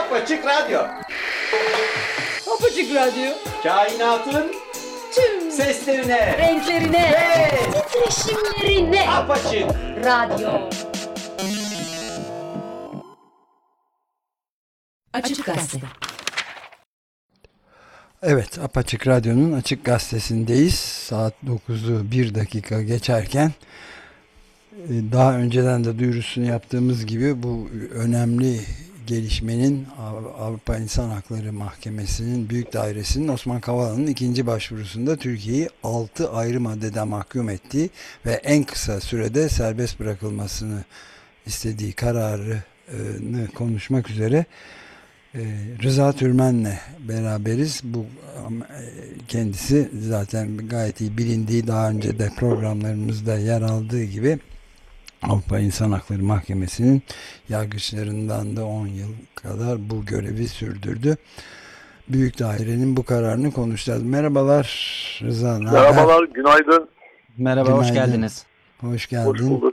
Apaçık Radyo. Apaçık Radyo. Kainatın Tüm seslerine, renklerine, titreşimlerine. Apaçık Radyo. Açık Gazete. Evet, Apaçık Radyo'nun Açık Gazetesi'ndeyiz. Saat 9'u 1 dakika geçerken daha önceden de duyurusunu yaptığımız gibi bu önemli gelişmenin Avrupa İnsan Hakları Mahkemesi'nin Büyük Dairesi'nin Osman Kavala'nın ikinci başvurusunda Türkiye'yi 6 ayrı maddeden mahkum ettiği ve en kısa sürede serbest bırakılmasını istediği kararını konuşmak üzere Rıza Türmen'le beraberiz. Bu kendisi zaten gayet iyi bilindiği, daha önce de programlarımızda yer aldığı gibi Avrupa İnsan Hakları Mahkemesi'nin yargıçlarından da 10 yıl kadar bu görevi sürdürdü. Büyük dairenin bu kararını konuşacağız. Merhabalar Rıza. Merhabalar, günaydın. Merhaba, Günaydın. hoş geldiniz. Hoş geldin. Hoş bulduk.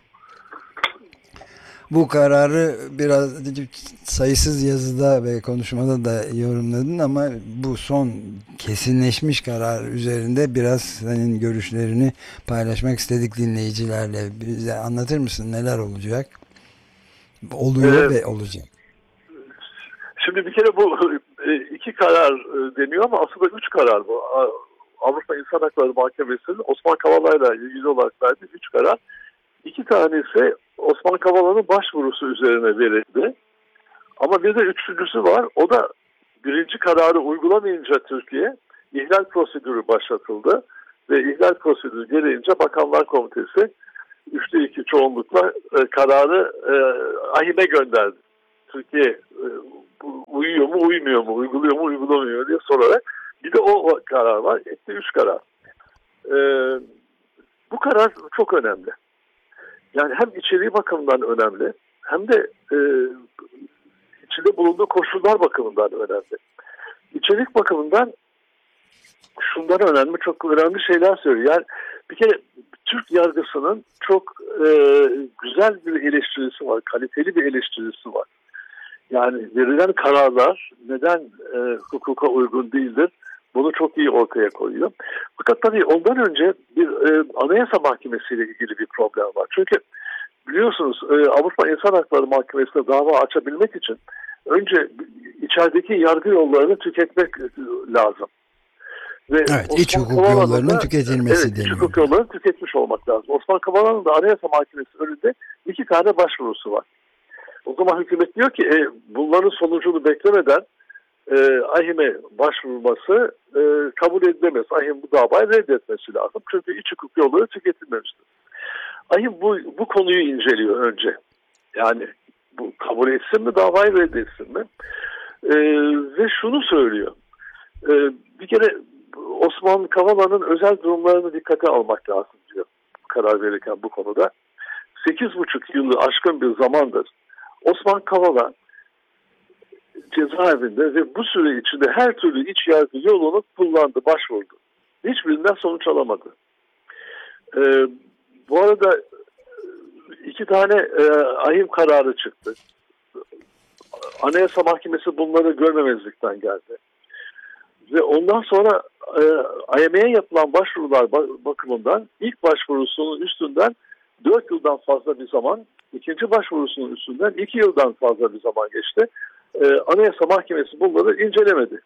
Bu kararı biraz sayısız yazıda ve konuşmada da yorumladın ama bu son kesinleşmiş karar üzerinde biraz senin görüşlerini paylaşmak istedik dinleyicilerle. Bize anlatır mısın neler olacak? Oluyor ve olacak. Şimdi bir kere bu iki karar deniyor ama aslında üç karar bu. Avrupa İnsan Hakları Mahkemesi'nin Osman Kavala'yla ilgili olarak verdiği üç karar. İki tanesi Osman Kavala'nın başvurusu üzerine verildi. Ama bir de üçüncüsü var. O da birinci kararı uygulamayınca Türkiye ihlal prosedürü başlatıldı. Ve ihlal prosedürü gereğince Bakanlar Komitesi 3'te 2 çoğunlukla kararı AİHM'e gönderdi. Türkiye uyuyor mu, uymuyor mu, uyguluyor mu, uygulamıyor diye sorarak. Bir de o karar var. Etti 3 karar. Bu karar çok önemli. Yani hem içeriği bakımından önemli, hem de içinde bulunduğu koşullar bakımından önemli. İçerik bakımından şundan önemli, çok önemli şeyler söylüyor. Yani bir kere Türk yargısının çok güzel bir eleştirisi var, kaliteli bir eleştirisi var. Yani verilen kararlar neden hukuka uygun değildir, bunu çok iyi ortaya koyuyor. Fakat tabii ondan önce bir Anayasa Mahkemesi ile ilgili bir problem var. Çünkü biliyorsunuz Avrupa İnsan Hakları Mahkemesi'ne dava açabilmek için önce içerideki yargı yollarını tüketmek lazım. Ve Evet, Osman iç hukuk Kavala'nın yollarının tüketilmesi evet, deniyor. iç hukuk yollarını tüketmiş olmak lazım. Osman Kavala'nın da Anayasa Mahkemesi önünde 2 tane başvurusu var. O zaman hükümet diyor ki bunların sonucunu beklemeden AİHM'e başvurması kabul edilemez. AİHM bu davayı reddetmesi lazım. Çünkü iç hukuk yolları tüketilmemiştir. AİHM bu konuyu inceliyor önce. Yani bu kabul etsin mi, davayı reddetsin mi? Ve şunu söylüyor. Bir kere Osman Kavala'nın özel durumlarını dikkate almak lazım diyor karar verirken bu konuda. 8,5 yılı aşkın bir zamandır Osman Kavala cezaevinde ve bu süre içinde her türlü iç yargı yolunu kullandı, başvurdu. Hiçbirinden sonuç alamadı. Bu arada 2 tane AİHM kararı çıktı. Anayasa Mahkemesi bunları görmemezlikten geldi. Ve ondan sonra AİHM'ye yapılan başvurular bakımından ilk başvurusunun üstünden 4 yıldan fazla bir zaman, ikinci başvurusunun üstünden 2 yıldan fazla bir zaman geçti. Anayasa Mahkemesi bunları incelemedi.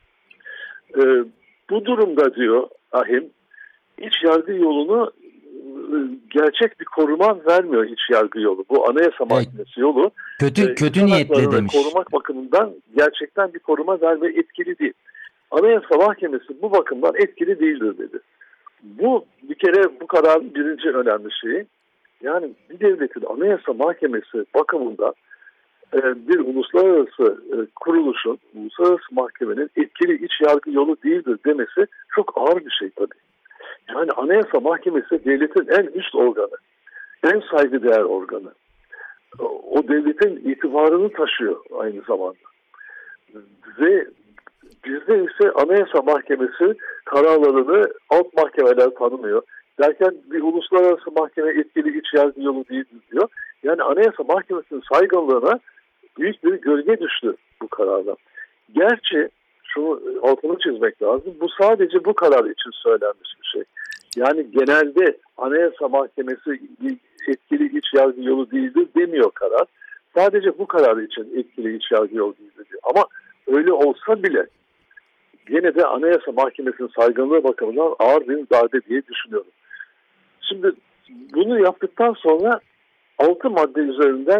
Bu durumda diyor AİHM, iç yargı yolunu gerçek bir koruma vermiyor iç yargı yolu. Bu Anayasa Mahkemesi yolu Kötü niyetli demiş. korumak bakımından gerçekten bir koruma verme etkili değil. Anayasa Mahkemesi bu bakımdan etkili değildir dedi. Bu bir kere bu kararın birinci önemli şeyi. Yani bir devletin Anayasa Mahkemesi bakımından bir uluslararası kuruluşun, uluslararası mahkemenin etkili iç yargı yolu değildir demesi çok ağır bir şey tabii. Yani Anayasa Mahkemesi devletin en üst organı, en saygıdeğer organı. O devletin itibarını taşıyor aynı zamanda. Ve bizde ise Anayasa Mahkemesi kararlarını alt mahkemeler tanımıyor. Derken bir uluslararası mahkeme etkili iç yargı yolu değildir diyor. Yani Anayasa Mahkemesi'nin saygınlığına büyük bir gölge düştü bu karardan. Gerçi şunu altını çizmek lazım. Bu sadece bu karar için söylenmiş bir şey. Yani genelde Anayasa Mahkemesi etkili iç yargı yolu değildir demiyor karar. Sadece bu karar için etkili iç yargı yolu değildir diyor. Ama öyle olsa bile gene de Anayasa Mahkemesi'nin saygınlığı bakımından ağır bir darbe diye düşünüyorum. Şimdi bunu yaptıktan sonra 6 madde üzerinden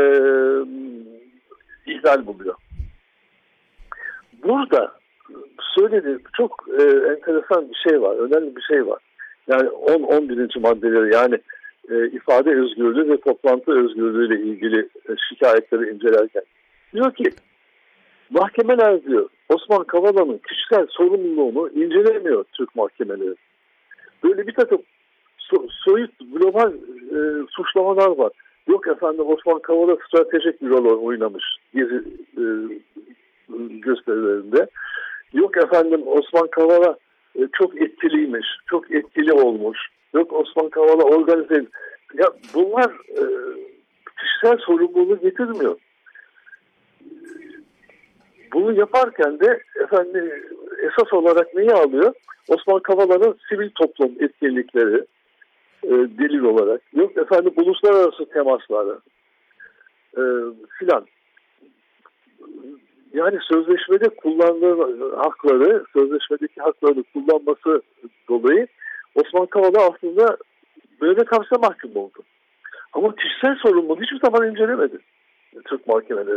ihlal buluyor. Burada söylediğim çok enteresan bir şey var, önemli bir şey var. Yani 10-11. maddeleri, yani ifade özgürlüğü ve toplantı özgürlüğü ile ilgili şikayetleri incelerken diyor ki mahkemeler diyor Osman Kavala'nın kişisel sorumluluğunu incelemiyor Türk mahkemeleri. Böyle bir takım soyut global suçlamalar var. Yok efendim Osman Kavala stratejik bir rol oynamış gezi gösterilerinde. Yok efendim Osman Kavala çok etkiliymiş, çok etkili olmuş. Yok Osman Kavala organize. Ya bunlar kişisel sorumluluğu getirmiyor. Bunu yaparken de efendim esas olarak neyi alıyor? Osman Kavala'nın sivil toplum etkinlikleri delil olarak. Yok efendim uluslararası temasları filan. Yani sözleşmede kullandığı hakları, sözleşmedeki haklarını kullanması dolayı Osman Kavala aslında böyle hapse mahkum oldu. Ama kişisel sorumluluğu hiçbir zaman incelemedi Türk mahkemeleri.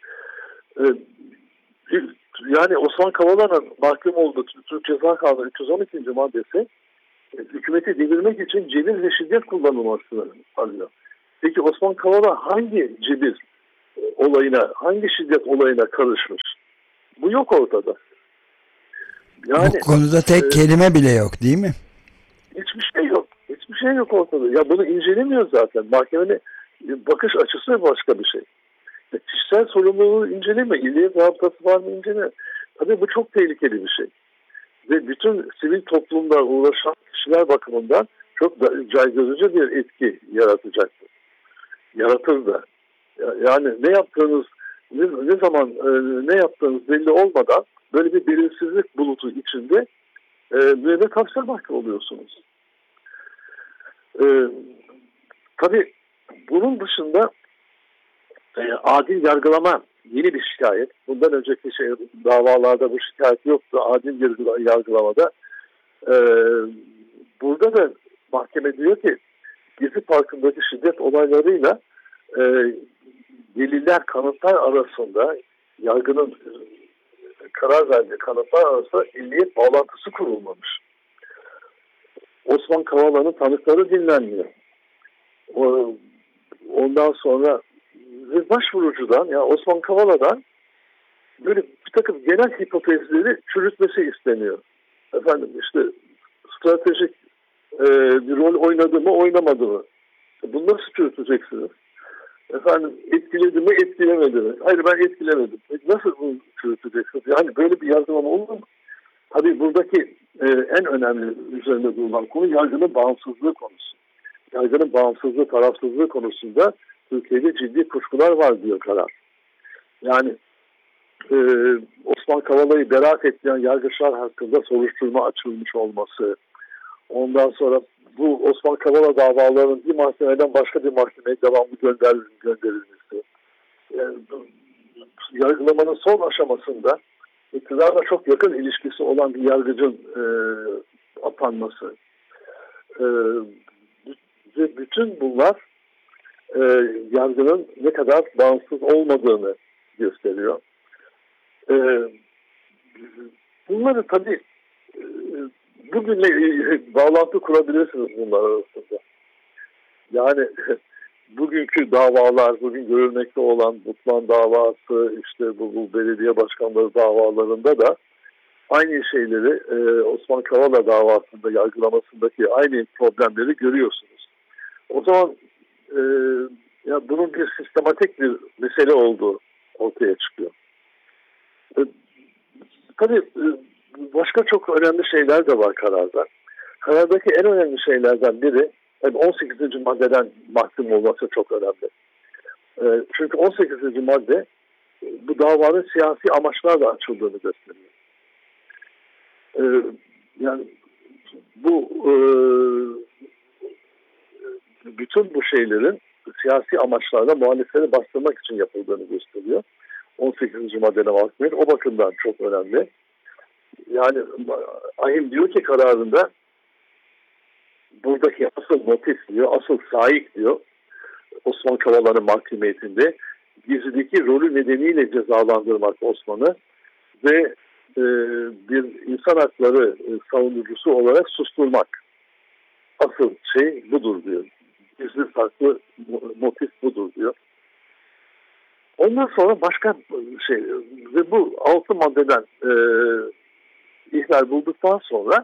Yani Osman Kavala'nın mahkum olduğu Türk Ceza Kanunu 312. maddesi hükümeti devirmek için cebir ve şiddet kullanılmasını alıyor. Peki Osman Kavala hangi cebir olayına, hangi şiddet olayına karışmış? Bu yok ortada. Yani, bu konuda tek kelime bile yok değil mi? Hiçbir şey yok. Hiçbir şey yok ortada. Ya bunu incelemiyor zaten. Mahkemenin bakış açısı başka bir şey. Kişisel sorumluluğu inceleme. İlliyet rabıtası var mı inceleme. Tabii bu çok tehlikeli bir şey. Ve bütün sivil toplumda uğraşan kişiler bakımından çok caydırıcı bir etki yaratacaktır. Yaratır da. Yani ne yaptığınız, ne zaman ne yaptığınız belli olmadan böyle bir belirsizlik bulutu içinde müebbet hapse mahkum oluyorsunuz. Tabii bunun dışında adil yargılama yeni bir şikayet. Bundan önceki davalarda bu şikayet yoktu. Adil yargılamada burada da mahkeme diyor ki Gezi Parkı'ndaki şiddet olaylarıyla deliller, kanıtlar arasında yargının karar verdiği kanıtlar arasında illiyet bağlantısı kurulmamış. Osman Kavala'nın tanıkları dinlenmiyor. Ondan sonra başvurucudan, yani Osman Kavala'dan böyle bir takım genel hipotezleri çürütmesi isteniyor. Efendim işte stratejik bir rol oynadı mı, oynamadı mı? Bunu nasıl çürüteceksiniz? Efendim etkiledi mi, etkilemedi mi? Hayır ben etkilemedim. Nasıl bunu çürüteceksiniz? Yani böyle bir yargılama olur mu? Tabii buradaki en önemli üzerinde durulan konu yargının bağımsızlığı konusu. Yargının bağımsızlığı, tarafsızlığı konusunda Türkiye'de ciddi kuşkular var diyor karar. Yani Osman Kavala'yı beraat etmeyen yargıçlar hakkında soruşturma açılmış olması, ondan sonra bu Osman Kavala davalarının bir mahkemeden başka bir mahkemeye devamlı gönderilmesi, yani, yargılamanın son aşamasında iktidarla çok yakın ilişkisi olan bir yargıcın atanması ve bütün bunlar yargının ne kadar bağımsız olmadığını gösteriyor. Bunları tabii bugünle bağlantı kurabilirsiniz bunlar arasında. Yani bugünkü davalar, bugün görülmekte olan Butlan davası, işte bu belediye başkanları davalarında da aynı şeyleri Osman Kavala davasında yargılamasındaki aynı problemleri görüyorsunuz. O zaman ya bunun bir sistematik bir mesele olduğu ortaya çıkıyor. Tabii başka çok önemli şeyler de var kararda. Karardaki en önemli şeylerden biri 18. maddeden mahkum olması çok önemli. Çünkü 18. madde bu davanın siyasi amaçlarla açıldığını gösteriyor. Yani bu bütün bu şeylerin siyasi amaçlarla muhalifleri bastırmak için yapıldığını gösteriyor. 18. maddene mahkumiyet o bakımdan çok önemli. Yani ahim diyor ki kararında buradaki asıl motif diyor, asıl sahip diyor Osman Kavala'nın mahkumiyetinde gizlideki rolü nedeniyle cezalandırmak Osman'ı ve bir insan hakları savunucusu olarak susturmak. Asıl şey budur diyor. Gizli farklı motif budur diyor. Ondan sonra başka şey ve bu 6 maddeden ihlal bulduktan sonra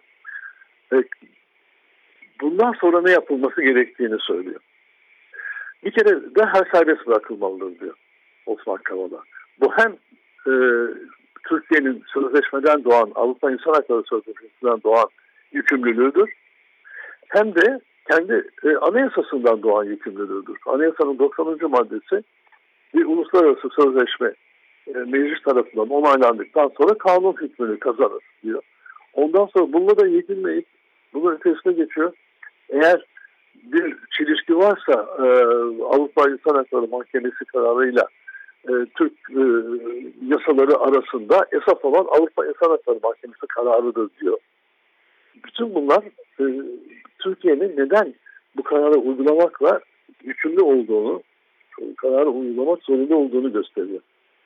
bundan sonra ne yapılması gerektiğini söylüyor. Bir kere derhal serbest bırakılmalıdır diyor Osman Kavala. Bu hem Türkiye'nin sözleşmeden doğan, Avrupa İnsan Hakları Sözleşmesi'nden doğan yükümlülüğüdür. Hem de kendi anayasasından doğan yükümlülüğüdür. Anayasanın 90. maddesi bir uluslararası sözleşme meclis tarafından onaylandıktan sonra kanun hükmünü kazanır diyor. Ondan sonra bununla da yetinmeyip bunun ötesine geçiyor. Eğer bir çelişki varsa Avrupa İnsan Hakları Mahkemesi kararıyla Türk yasaları arasında esas olan Avrupa İnsan Hakları Mahkemesi kararıdır diyor. Bütün bunlar Türkiye'nin neden bu kararı uygulamakla yükümlü olduğunu, kararı uygulamak zorunda olduğunu gösteriyor.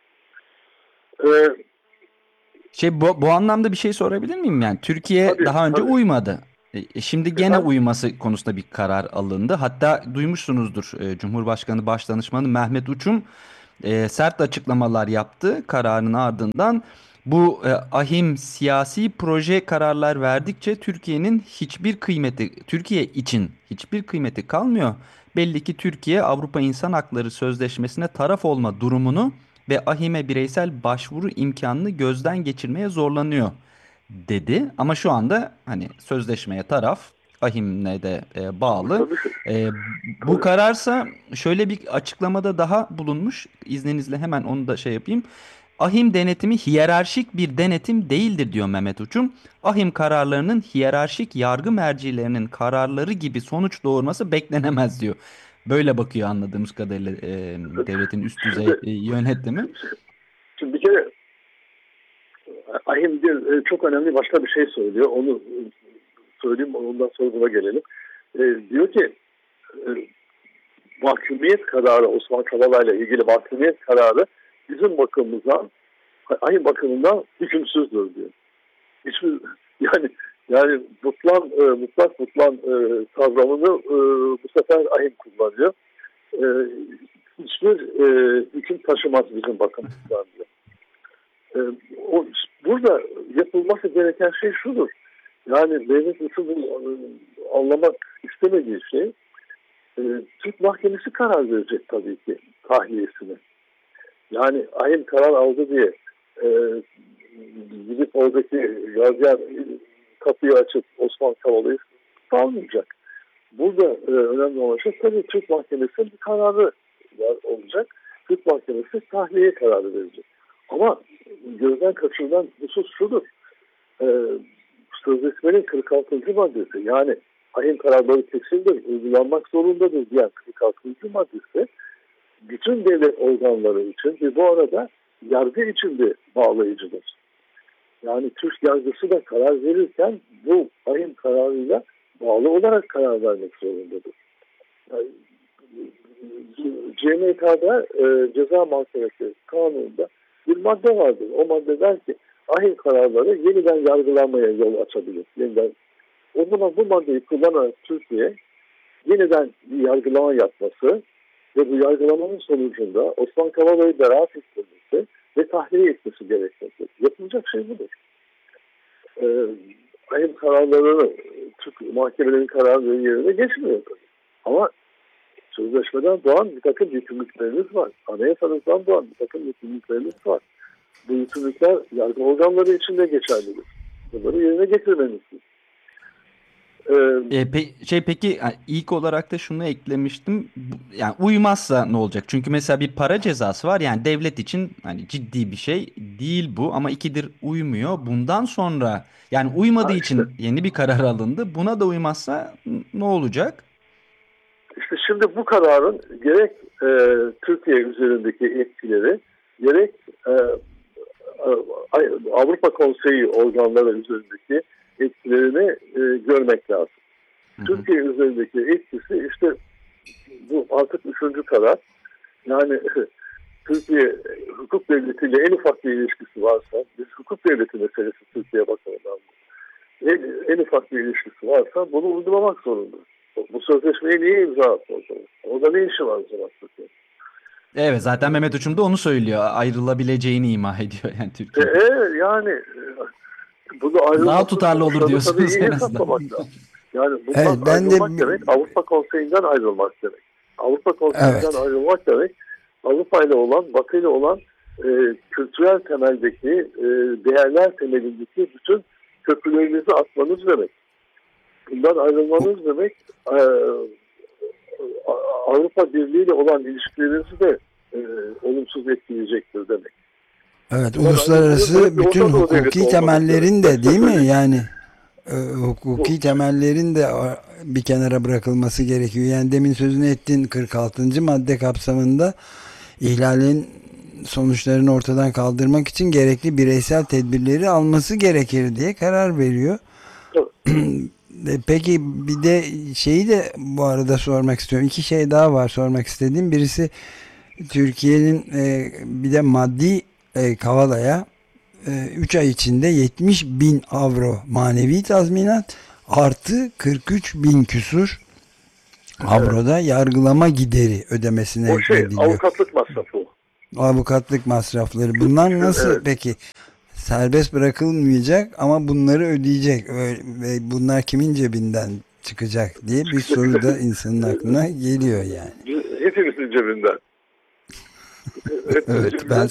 Bu anlamda bir şey sorabilir miyim? Yani Türkiye Tabii, daha önce tabii. uymadı. Şimdi gene Efendim? uyması konusunda bir karar alındı. Hatta duymuşsunuzdur, Cumhurbaşkanı Başdanışmanı Mehmet Uçum sert açıklamalar yaptı kararın ardından. Bu ahim siyasi proje kararlar verdikçe Türkiye için hiçbir kıymeti kalmıyor. Belli ki Türkiye Avrupa İnsan Hakları Sözleşmesi'ne taraf olma durumunu ve ahime bireysel başvuru imkanını gözden geçirmeye zorlanıyor dedi. Ama şu anda hani sözleşmeye taraf, ahimle de bağlı. E, Bu kararsa şöyle bir açıklamada daha bulunmuş. İzninizle hemen onu da şey yapayım. Ahim denetimi hiyerarşik bir denetim değildir diyor Mehmet Uçum. Ahim kararlarının hiyerarşik yargı mercilerinin kararları gibi sonuç doğurması beklenemez diyor. Böyle bakıyor anladığımız kadarıyla devletin üst düzey yönetimi. Şimdi bir kere ahim çok önemli başka bir şey söylüyor. Onu söyleyeyim, ondan sonra buna gelelim. Diyor ki mahkumiyet kararı, Osman Kavala ile ilgili mahkumiyet kararı bizim bakımımızdan, ahim bakımından hükümsüzdür diyor. Hiçbir yani mutlak kavramını bu sefer ahim kullanıyor. Hiçbir hüküm taşımaz bizim bakımımızdan diyor. Burada yapılması gereken şey şudur. Yani devlet usulü anlamak istemediği şey Türk Mahkemesi karar verecek tabii ki tahliyesini. Yani ahim karar aldı diye gidip oradaki gardiyan kapıyı açıp Osman Kavala'yı salmayacak. Burada önemli olan şey tabii Türk Mahkemesi'nin bir kararı olacak. Türk Mahkemesi tahliye kararı verecek. Ama gözden kaçırılan husus şudur. Sözleşmenin 46. maddesi, yani ahim kararları kesindir, uygulanmak zorundadır diyen 46. maddesi bütün devlet organları için ve bu arada yargı için de bağlayıcıdır. Yani Türk yargısı da karar verirken bu ahim kararıyla bağlı olarak karar vermek zorundadır. Yani, CMK'da ceza mahkemesi kanununda bir madde vardır. O madde der ki ahim kararları yeniden yargılanmaya yol açabilir. O zaman bu maddeyi kullanan Türkiye yeniden bir yargılama yapması ve bu yargılamanın sonucunda Osman Kavala'yı beraat ettirmesi ve tahliye etmesi gerekmektedir. Yapılacak şey budur. Ahim kararlarını Türk mahkemelerinin kararları yerine geçmiyor tabii. Ama sözleşmeden doğan bir takım yükümlülüklerimiz var. Anayasamızdan doğan bir takım yükümlülüklerimiz var. Bu yükümlülükler yargı organları için de geçerlidir. Bunları yerine getirmeliyiz. Peki yani ilk olarak da şunu eklemiştim. Yani uymazsa ne olacak? Çünkü mesela bir para cezası var. Yani devlet için hani ciddi bir şey değil bu ama ikidir uymuyor. Bundan sonra yani uymadığı işte, için yeni bir karar alındı. Buna da uymazsa ne olacak? işte şimdi bu kararın gerek Türkiye üzerindeki etkileri, gerek Avrupa Konseyi organları üzerindeki etkilerini görmek lazım. Hı hı. Türkiye üzerindeki etkisi işte bu artık üçüncü karar. Yani Türkiye hukuk devletiyle en ufak bir ilişkisi varsa, biz hukuk devleti meselesi Türkiye bakımından en ufak bir ilişkisi varsa bunu uygulamak zorunda. Bu sözleşmeye niye imza atmaz? Orada ne işi var o zaman Türkiye? Evet, zaten Mehmet Uçum da onu söylüyor. Ayrılabileceğini ima ediyor yani Türkiye. Yani bunu Daha ayrılmak tutarlı olur diyorsunuz iyi en azından. hesaplamak lazım. Yani Evet, bundan ben de ayrılmak demek Avrupa Konseyi'nden ayrılmak demek. Avrupa Konseyi'nden evet. ayrılmak demek Avrupa ile olan, Batı ile olan kültürel temeldeki, değerler temelindeki bütün köprülerinizi atmanız demek. Bundan ayrılmanız demek Avrupa Birliği ile olan ilişkilerinizi de olumsuz etkileyecektir demek. Evet, uluslararası bütün hukuki temellerin de değil mi? Yani hukuki temellerin de bir kenara bırakılması gerekiyor. Yani demin sözünü ettiğin 46. madde kapsamında ihlalin sonuçlarını ortadan kaldırmak için gerekli bireysel tedbirleri alması gerekir diye karar veriyor. Peki bir de şeyi de bu arada sormak istiyorum. İki şey daha var sormak istediğim. Birisi Türkiye'nin bir de maddi Kavala'ya 3 ay içinde 70.000 avro manevi tazminat artı 43.000 küsur avroda yargılama gideri ödemesine hükmediliyor. Avukatlık masrafı o. Avukatlık masrafları. Bunlar nasıl Evet. peki? Serbest bırakılmayacak ama bunları ödeyecek. Ve bunlar kimin cebinden çıkacak diye bir soru da insanın aklına geliyor yani. Hepimizin cebinden. Evet, ben